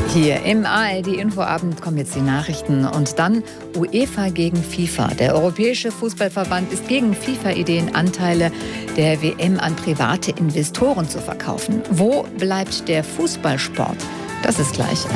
Hier im ARD-Infoabend kommen jetzt die Nachrichten und dann UEFA gegen FIFA. Der Europäische Fußballverband ist gegen FIFA-Ideen, Anteile der WM an private Investoren zu verkaufen. Wo bleibt der Fußballsport? Das ist gleich